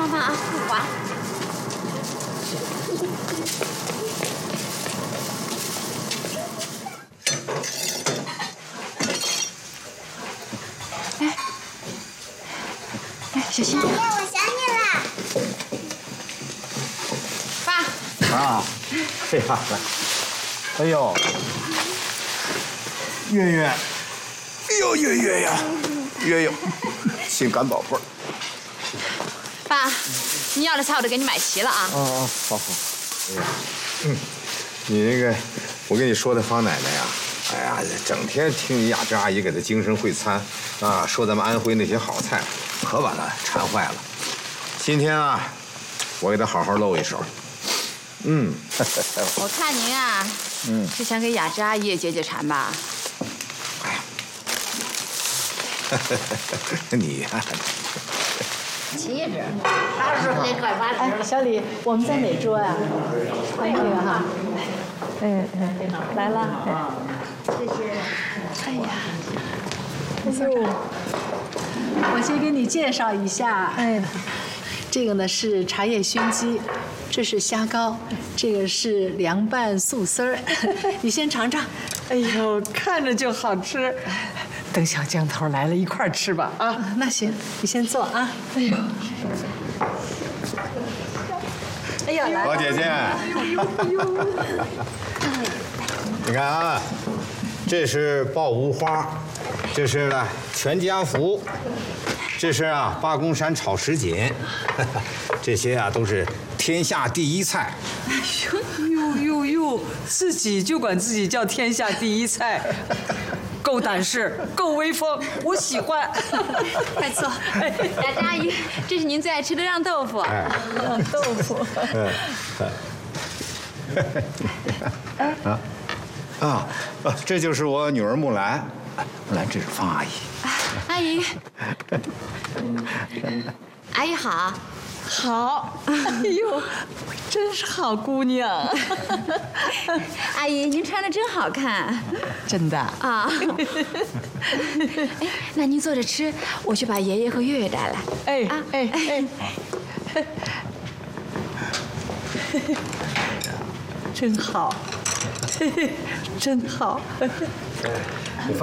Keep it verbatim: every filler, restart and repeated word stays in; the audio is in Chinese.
放放啊，不滑。哎，哎，小心！ 爷爷，我想你了。 爸。 啊，哎呀，哎呦，月月，哎呦，月月呀，月月，心肝宝贝儿。 爸，你要的菜我都给你买齐了啊。 哦哦，好好。哎呀，嗯，你那个，我跟你说的方奶奶呀，哎呀，整天听你雅芝阿姨给她精神会餐，啊，说咱们安徽那些好菜，可把她馋坏了。今天啊，我给她好好露一手。嗯， 我看您啊，嗯，是想给雅芝阿姨也解解馋吧？ 哎呀，你呀。 旗帜，啥时候得快把哎，小李，我们在哪桌呀？欢迎哈。哎哎，来了。 谢谢。 哎呀，哎呦，我先给你介绍一下。哎，这个呢是茶叶熏鸡，这是虾膏，这个是凉拌素丝儿。你先尝尝。 哎呦，看着就好吃。等小江头来了，一块儿吃吧啊！ 啊，那行，你先坐啊。哎呦，哎呀，来， 老姐姐，你看啊，这是爆无花，这是呢全家福，这是啊八公山炒什锦，这些啊都是天下第一菜。 哎呦呦呦呦，自己就管自己叫天下第一菜。够胆识，够威风，我喜欢。 快坐。 雅芝阿姨，这是您最爱吃的让豆腐。 哎， 让豆腐。 啊啊啊！这就是我女儿木兰，木兰，这是方阿姨。 阿姨，阿姨好。 好，哎呦，真是好姑娘。 阿姨，您穿的真好看。 真的啊。哎，那您坐着吃，我去把爷爷和月月带来。 哎啊哎哎，真好，真好。